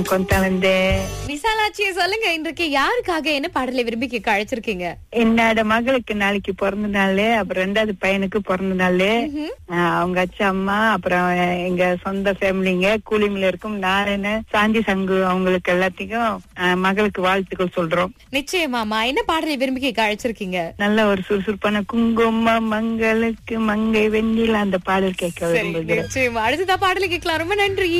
கொண்டாந்து விசாலாட்சி சொல்லுங்க, இன்றைக்கு யாருக்காக என்ன பாடலை விரும்பி கேட்க அழைச்சிருக்கீங்க? என்னோட மகளுக்கு நாளைக்கு பிறந்த நாள், அப்புறம் 2வது பையனுக்கு பிறந்த நாள். அவங்க அச்சா அம்மா, அப்புறம் எங்க சொந்த ஃபேமிலிங்க கூலிமில இருக்கும் நானு சாந்தி சங்கு, அவங்களுக்கு எல்லாத்துக்கும் மகளுக்கு வாழ்த்துக்கள் சொல்றோம். நிச்சயமாமா, என்ன பாடலை விரும்பி கேட்க அழைச்சிருக்கீங்க? நல்ல ஒரு சுறுசுறுப்பான குங்கும மங்களுக்கு மங்கை வெண்ணில அந்த பாடல் கேட்க விரும்புகிறேன். நிச்சயமா, அடுத்ததா பாடலை கேட்கலாம். ரொம்ப நன்றி.